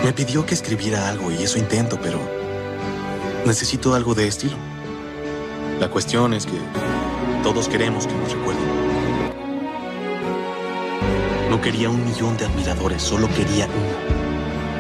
Me pidió que escribiera algo y eso intento, pero necesito algo de estilo. La cuestión es que todos queremos que nos recuerden. No quería 1 millón de admiradores, solo quería uno.